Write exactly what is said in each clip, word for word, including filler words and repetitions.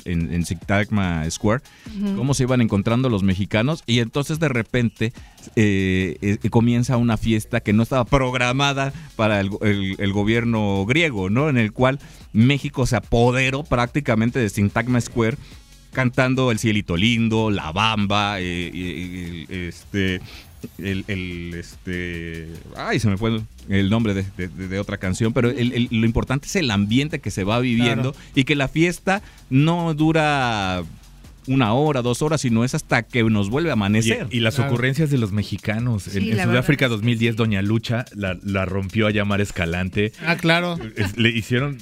en, en Syntagma Square, uh-huh. cómo se iban encontrando los mexicanos, y entonces de repente eh, eh, comienza una fiesta que no estaba programada para el, el, el gobierno griego, ¿no? En el cual México se apoderó prácticamente de Syntagma Square, cantando El Cielito Lindo, La Bamba, eh, eh, eh, este... El, el este ay se me fue el nombre de, de, de otra canción, pero el, el, lo importante es el ambiente que se va viviendo, claro. y que la fiesta no dura una hora, dos horas, sino es hasta que nos vuelve a amanecer. Y, y las claro. ocurrencias de los mexicanos. Sí, en en Sudáfrica dos mil diez, Doña Lucha la, la rompió a llamar Escalante. Ah, claro. Es, le hicieron...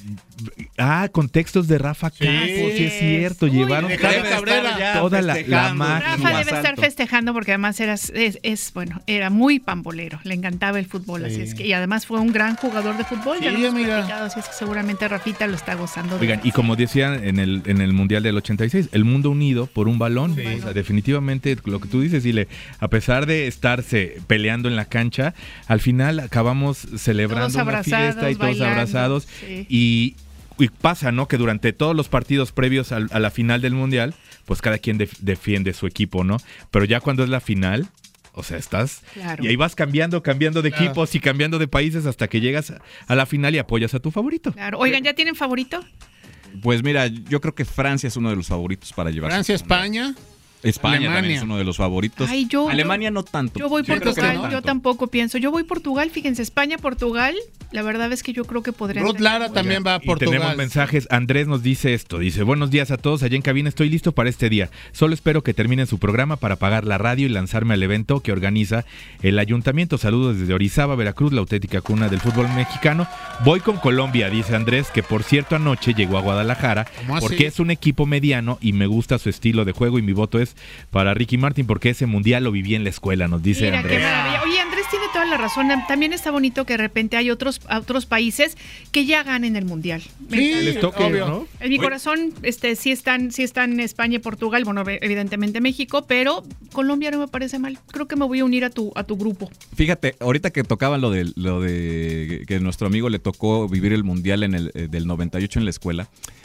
Ah, con textos de Rafa Campos, sí, sí es cierto. Uy, llevaron Cabrera, toda la, la magia. Rafa debe estar festejando porque además era, es, es, bueno, era muy pambolero. Le encantaba el fútbol, sí. así es que, y además fue un gran jugador de fútbol. Sí, ya lo hemos platicado, así es que seguramente Rafita lo está gozando. De Oigan, y como decían en el, en el Mundial del ochenta y seis, el mundo unido por un balón. Sí. O sea, definitivamente lo que tú dices, Ile, a pesar de estarse peleando en la cancha, al final acabamos celebrando todos una fiesta y todos bailando, abrazados. Sí. Y Y pasa, ¿no? Que durante todos los partidos previos a, a la final del Mundial, pues cada quien def- defiende su equipo, ¿no? Pero ya cuando es la final, o sea, estás... Claro. Y ahí vas cambiando, cambiando de claro. equipos y cambiando de países hasta que llegas a la final y apoyas a tu favorito. Claro. Oigan, ¿ya tienen favorito? Pues mira, yo creo que Francia es uno de los favoritos para llevarse. Francia, España... España Alemania. También es uno de los favoritos. Ay, yo, Alemania yo, no tanto. Yo voy yo Portugal, no yo tanto. tampoco pienso. Yo voy Portugal, fíjense, España, Portugal. La verdad es que yo creo que podrían. Ruth Lara tener... también va a Portugal. Y tenemos mensajes. Andrés nos dice esto. Dice, buenos días a todos. Allá en cabina estoy listo para este día. Solo espero que terminen su programa para pagar la radio y lanzarme al evento que organiza el ayuntamiento. Saludos desde Orizaba, Veracruz, la auténtica cuna del fútbol mexicano. Voy con Colombia, dice Andrés, que por cierto anoche llegó a Guadalajara porque es un equipo mediano y me gusta su estilo de juego, y mi voto es para Ricky Martin porque ese mundial lo viví en la escuela, nos dice Mira, Andrés. Qué maravilla. Oye, Andrés tiene toda la razón. También está bonito que de repente hay otros, otros países que ya ganen el mundial. Sí, les toque, obvio. ¿no? En mi Oye. corazón, este, sí están, sí están España y Portugal, bueno, evidentemente México, pero Colombia no me parece mal. Creo que me voy a unir a tu, a tu grupo. Fíjate, ahorita que tocaban lo de, lo de que nuestro amigo le tocó vivir el mundial en el del noventa y ocho en la escuela,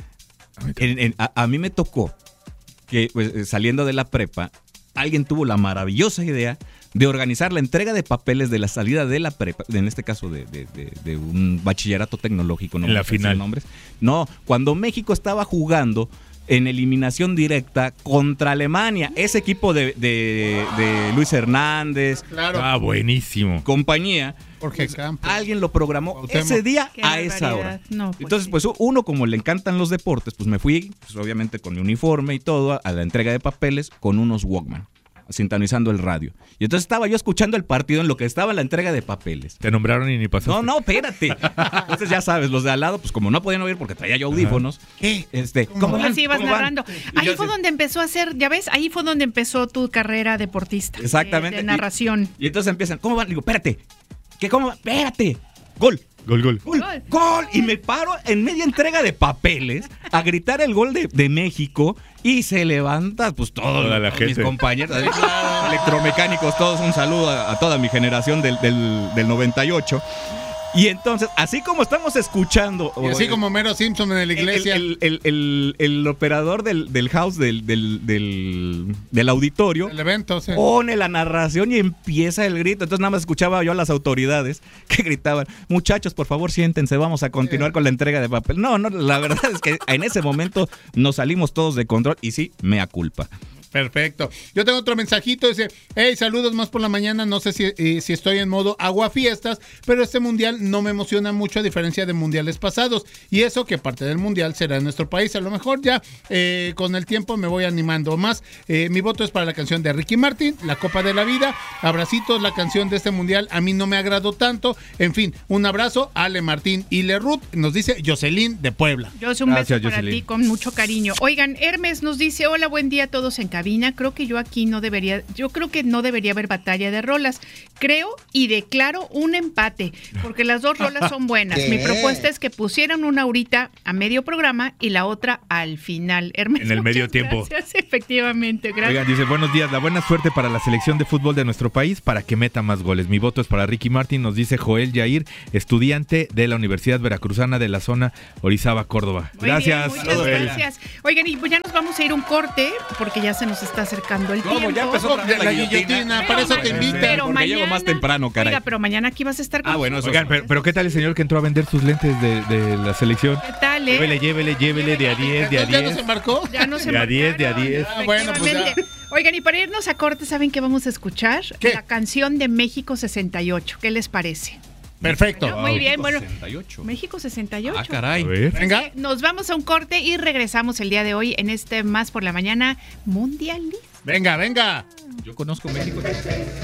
en, en, a, a mí me tocó que pues, saliendo de la prepa, alguien tuvo la maravillosa idea de organizar la entrega de papeles de la salida de la prepa, en este caso de, de, de, de un bachillerato tecnológico. No en la final. Nombres. No, cuando México estaba jugando en eliminación directa contra Alemania, ese equipo de, de, de Luis Hernández, claro. Ah, buenísimo. compañía, Jorge Campos. Alguien lo programó Cuauhtémoc. Ese día Qué a esa hora. No, pues Entonces, sí. pues uno, como le encantan los deportes, pues me fui, pues, obviamente con mi uniforme y todo, a la entrega de papeles con unos Walkman, sintonizando el radio. Y entonces estaba yo escuchando el partido en lo que estaba la entrega de papeles. Te nombraron y ni pasaste. No, no, espérate. Entonces ya sabes, los de al lado, pues como no podían oír porque traía yo audífonos. ¿Qué? Este, ¿Cómo, ¿Cómo así ibas ¿Cómo narrando? van? Ahí yo fue así, donde empezó a hacer, ya ves, ahí fue donde empezó tu carrera deportista. Exactamente. De, de narración. Y, y entonces empiezan, ¿cómo van? Digo, espérate. ¿Qué cómo van? Espérate. Gol. Gol, gol. Gol, Gol. gol. Y me paro en media entrega de papeles a gritar el gol de, de México y se levanta pues todos Toda la mis gente. compañeros electromecánicos, todos un saludo a, a toda mi generación del, del, del noventa y ocho. Y entonces, así como estamos escuchando... Y así como Homero Simpson en la iglesia. El, el, el, el, el operador del, del house, del, del, del, del auditorio, El evento, sí. pone la narración y empieza el grito. Entonces nada más escuchaba yo a las autoridades que gritaban, muchachos, por favor siéntense, vamos a continuar con la entrega de papel. No, no, la verdad es que en ese momento nos salimos todos de control y sí, mea culpa. Perfecto. Yo tengo otro mensajito, dice, hey, saludos más por la mañana, no sé si, eh, si estoy en modo aguafiestas, pero este mundial no me emociona mucho a diferencia de mundiales pasados, y eso que parte del mundial será en nuestro país, a lo mejor ya eh, con el tiempo me voy animando más. Eh, mi voto es para la canción de Ricky Martin, La Copa de la Vida, abracitos, la canción de este mundial a mí no me agradó tanto, en fin, un abrazo, Ale Martín y Lerut, nos dice Jocelyn de Puebla. Yo soy un Gracias, beso para Jocelyn. ti con mucho cariño. Oigan, Hermes nos dice, hola, buen día a todos en cabina. cabina, creo que yo aquí no debería, yo creo que no debería haber batalla de rolas. Creo y declaro un empate, porque las dos rolas son buenas. ¿Qué? Mi propuesta es que pusieran una ahorita a medio programa y la otra al final. Hermes, En el medio muchas tiempo. Gracias, efectivamente, gracias. Oigan, dice, buenos días, la buena suerte para la selección de fútbol de nuestro país para que meta más goles. Mi voto es para Ricky Martin, nos dice Joel Yair, estudiante de la Universidad Veracruzana de la zona Orizaba, Córdoba. Muy Gracias. bien, muchas Joel. gracias. Oigan, y pues ya nos vamos a ir un corte, porque ya se nos está acercando el ¿Cómo? tiempo. Ya empezó otra vez La la guillotina, guillotina. para eso te Pero invitan. Pero Porque mañana, llego más temprano, caray. Oiga, pero mañana aquí vas a estar con Ah, bueno, eso Oigan, pero, pero ¿qué tal el señor que entró a vender sus lentes de, de la selección? ¿Qué tal, eh? Llévele, llévele, llévele de a diez, de a Entonces, ¿ya no diez. se embarcó? Ya no se De a diez, de a marcaron, diez. Ah, bueno, pues ya. efectivamente. Oigan, y para irnos a corte, ¿saben qué vamos a escuchar? ¿Qué? La canción de México sesenta y ocho. ¿Qué les parece? Perfecto. Bueno, muy bien, bueno. sesenta y ocho. México sesenta y ocho. Ah, caray. A ver. Venga. Nos vamos a un corte y regresamos el día de hoy en este Más por la Mañana Mundialista. Venga, venga. Yo conozco México.